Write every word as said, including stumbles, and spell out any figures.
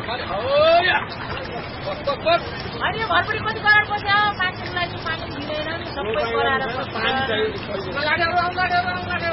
अनि घरपट्टि कति करार बस्यो मान्छेको लागि पानी दिँदैन सबै कराएर